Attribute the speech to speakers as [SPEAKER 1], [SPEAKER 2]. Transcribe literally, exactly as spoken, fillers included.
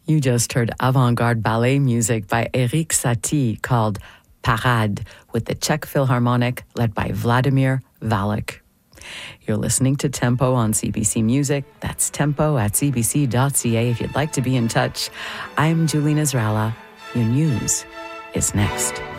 [SPEAKER 1] You just heard avant-garde ballet music by Erik Satie called Parade with the Czech Philharmonic led by Vladimir Valak. You're listening to Tempo on C B C Music. That's tempo at c b c dot c a if you'd like to be in touch. I'm Julina Zrala. Your news is next.